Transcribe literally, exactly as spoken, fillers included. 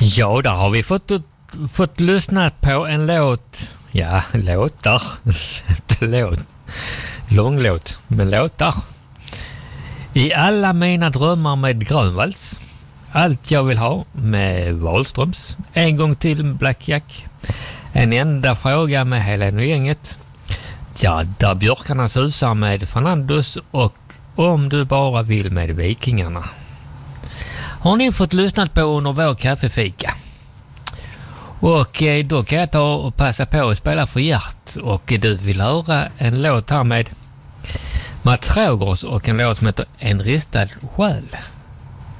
Ja, där har vi fått, fått lyssna på en låt. Ja, låtar. Inte låt. Långlåt, men låtar. I alla mina drömmar med Grönvalls. Allt jag vill ha med Wahlströms. En gång till Black Jack. En enda fråga med Helen och gänget. Ja, där björkarna susar med Fernandos och Om du bara vill med Vikingarna. Har ni fått lyssnat på under vår kaffefika? Och då kan jag ta och passa på att spela för Gert. Och du vill höra en låt här med Mats Rågårds och en låt som heter En ristad själ.